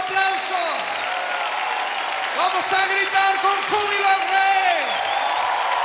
aplauso. Vamos a gritar con júbilo al Rey.